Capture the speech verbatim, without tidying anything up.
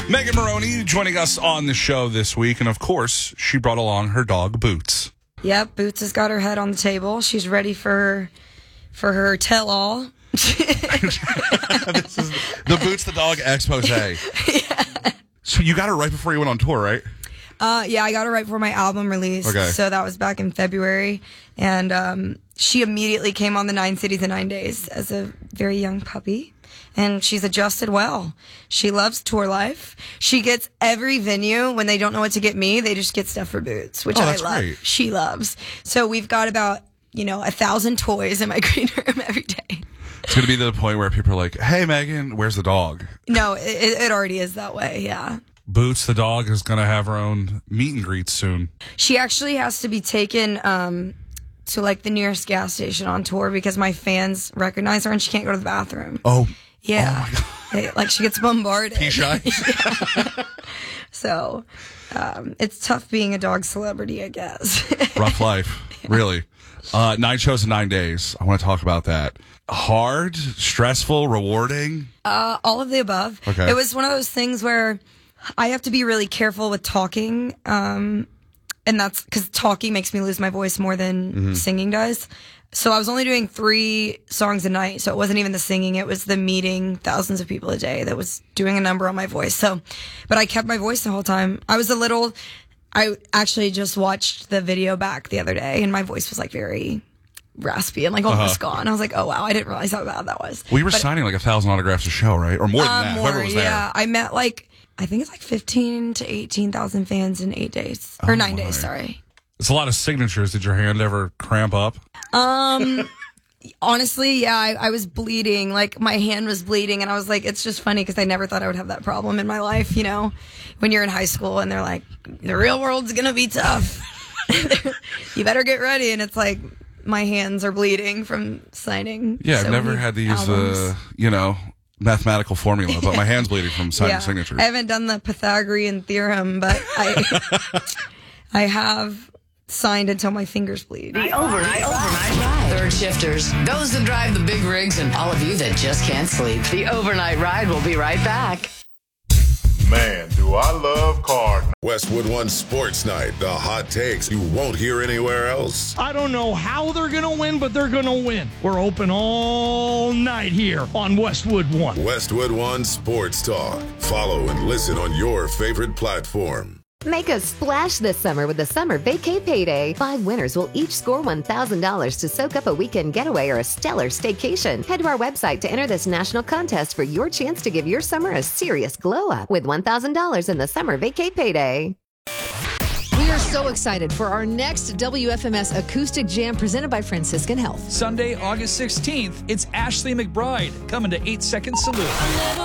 Megan Maroney joining us on the show this week. And, of course, she brought along her dog, Boots. Yep, Boots has got her head on the table. She's ready for, for her tell-all. This is the Boots the Dog expose. Yeah. So you got her right before you went on tour, right? Uh, yeah, I got her right before my album release. Okay. So that was back in February. And um, she immediately came on the Nine Cities in Nine Days as a very young puppy. And she's adjusted well. She loves tour life. She gets every venue. When they don't know what to get me, they just get stuff for Boots, which oh, I that's love. Great. She loves. So we've got about, you know, a thousand toys in my green room every day. It's going to be to the point where people are like, hey, Megan, where's the dog? No, it, it already is that way, yeah. Boots the dog is going to have her own meet and greet soon. She actually has to be taken um, to, like, the nearest gas station on tour because my fans recognize her and she can't go to the bathroom. Oh. Yeah. Oh, my God. They, like, she gets bombarded. Pee shy? Yeah. So, um, it's tough being a dog celebrity, I guess. Rough life, yeah. Really. Uh, nine shows in nine days. I want to talk about that. Hard, stressful, rewarding? Uh, all of the above. Okay. It was one of those things where I have to be really careful with talking. Um, and that's because talking makes me lose my voice more than mm-hmm. singing does. So I was only doing three songs a night. So it wasn't even the singing. It was the meeting thousands of people a day that was doing a number on my voice. So, but I kept my voice the whole time. I was a little, I actually just watched the video back the other day and my voice was like very raspy and like almost uh-huh. gone. I was like, oh wow, I didn't realize how bad that was. We were but, signing like a thousand autographs a show, right? Or more than uh, that. More, Whoever was there. Yeah, I met like, I think it's like fifteen to eighteen thousand fans in eight days. Or oh nine my. days, sorry. It's a lot of signatures. Did your hand ever cramp up? Um, honestly, yeah, I, I was bleeding. Like, my hand was bleeding, and I was like, it's just funny because I never thought I would have that problem in my life, you know? When you're in high school and they're like, the real world's gonna be tough. You better get ready. And it's like, my hands are bleeding from signing. Yeah, so I've never had to use the, you know, mathematical formula, but my hand's bleeding from signing yeah, signatures. I haven't done the Pythagorean theorem, but I I have signed until my fingers bleed. The overnight, overnight ride. Third shifters, those that drive the big rigs, and all of you that just can't sleep. The overnight ride will be right back. Man, do I love cars. Westwood One Sports Night, the hot takes you won't hear anywhere else. I don't know how they're going to win, but they're going to win. We're open all night here on Westwood One. Westwood One Sports Talk. Follow and listen on your favorite platform. Make a splash this summer with the Summer Vacay Payday. Five winners will each score one thousand dollars to soak up a weekend getaway or a stellar staycation. Head to our website to enter this national contest for your chance to give your summer a serious glow up with one thousand dollars in the Summer Vacay Payday. We are so excited for our next W F M S Acoustic Jam presented by Franciscan Health. Sunday, August sixteenth, it's Ashley McBride coming to eight second Salute.